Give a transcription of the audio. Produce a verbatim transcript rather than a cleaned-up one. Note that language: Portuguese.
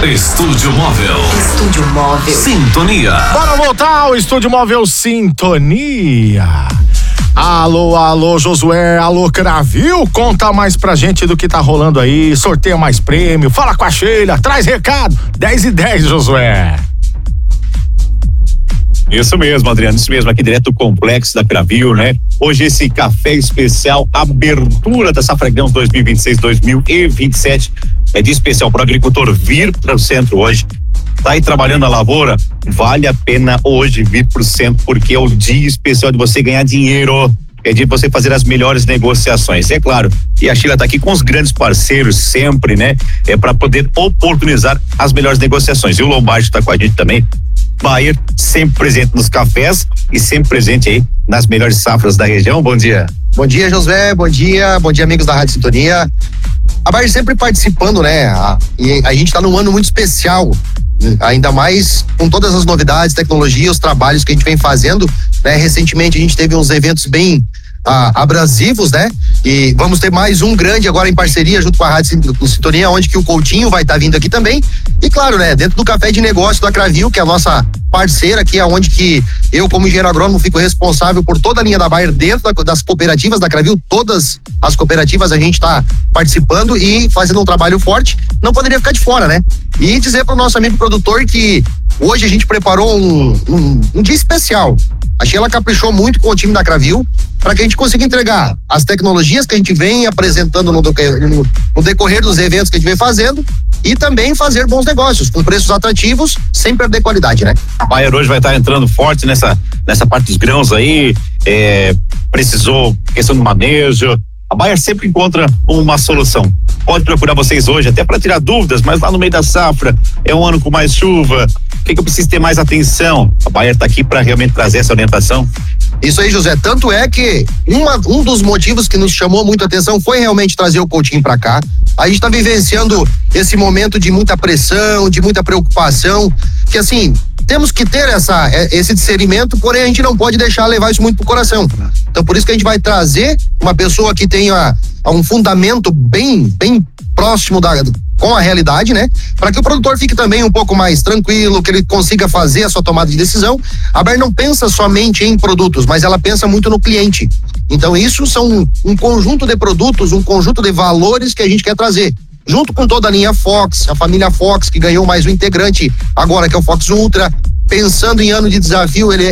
Estúdio Móvel. Estúdio Móvel. Sintonia. Bora voltar ao Estúdio Móvel Sintonia. Alô, alô, Josué, alô, Cravil, conta mais pra gente do que tá rolando aí, sorteia mais prêmio, fala com a Sheila, traz recado, dez e dez, Josué. Isso mesmo, Adriano, isso mesmo, aqui direto do Complexo da Cravil, né? Hoje esse café especial, abertura da Safragão dois mil e vinte e seis, dois mil e vinte e sete, é de especial pro agricultor vir para o centro hoje. Tá aí trabalhando na lavoura, vale a pena hoje vir pro centro, porque é o dia especial de você ganhar dinheiro, é de você fazer as melhores negociações, é claro. E a Sheila tá aqui com os grandes parceiros sempre, né? É para poder oportunizar as melhores negociações. E o Lombardi tá com a gente também. Bayer sempre presente nos cafés e sempre presente aí nas melhores safras da região. Bom dia. Bom dia, Josué, bom dia, bom dia, amigos da Rádio Sintonia. A Bayer sempre participando, né? A, e a gente tá num ano muito especial, ainda mais com todas as novidades, tecnologia, os trabalhos que a gente vem fazendo, né? Recentemente a gente teve uns eventos bem ah, abrasivos, né? E vamos ter mais um grande agora em parceria junto com a Rádio Sintonia, onde que o Coutinho vai estar tá vindo aqui também. E claro, né? Dentro do café de negócio da Cravil, que é a nossa parceira aqui, é onde que eu, como engenheiro agrônomo, fico responsável por toda a linha da Bayer dentro da, das cooperativas da Cravil. Todas as cooperativas a gente está participando e fazendo um trabalho forte. Não poderia ficar de fora, né? E dizer para o nosso amigo produtor que hoje a gente preparou um, um, um dia especial. A Sheila caprichou muito com o time da Cravil para que a gente consiga entregar as tecnologias que a gente vem apresentando no, no, no decorrer dos eventos que a gente vem fazendo e também fazer bons negócios com preços atrativos sem perder qualidade, né? A Bayer hoje vai estar entrando forte nessa, nessa parte dos grãos aí, é, precisou questão do manejo. A Bayer sempre encontra uma solução. Pode procurar vocês hoje até para tirar dúvidas, mas lá no meio da safra é um ano com mais chuva. O que, que eu preciso ter mais atenção? A Bayer está aqui para realmente trazer essa orientação. Isso aí, José. Tanto é que uma, um dos motivos que nos chamou muito a atenção foi realmente trazer o Coutinho para cá. A gente está vivenciando esse momento de muita pressão, de muita preocupação, que assim, temos que ter essa, esse discernimento, porém a gente não pode deixar levar isso muito pro coração. Então por isso que a gente vai trazer uma pessoa que tenha um fundamento bem, bem próximo da, com a realidade, né? Para que o produtor fique também um pouco mais tranquilo, que ele consiga fazer a sua tomada de decisão. A Bayer não pensa somente em produtos, mas ela pensa muito no cliente. Então isso são um, um conjunto de produtos, um conjunto de valores que a gente quer trazer. Junto com toda a linha Fox, a família Fox, que ganhou mais um integrante agora, que é o Fox Ultra. Pensando em ano de desafio, ele